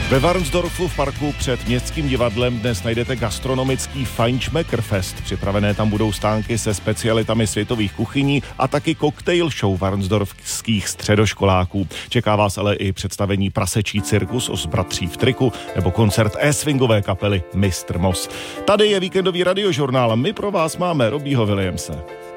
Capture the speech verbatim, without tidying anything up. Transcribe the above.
Ve Varnsdorfu v parku před Městským divadlem dnes najdete gastronomický Feinschmeckerfest. Připravené tam budou stánky se specialitami světových kuchyní a taky koktejl show varnsdorfských středoškoláků. Čeká vás ale i představení Prasečí cirkus os bratří v triku nebo koncert e-swingové kapely mistr Moss. Tady je víkendový radiožurnál. My pro vás máme Robbieho Williamse.